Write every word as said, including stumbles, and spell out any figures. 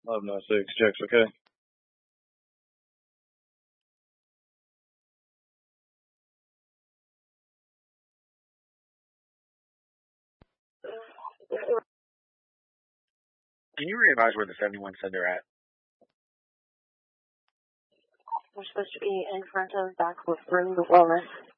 eleven oh six, checks okay. Can you readvise where the seventy-one said they're at? We're supposed to be in front of back with room the wellness.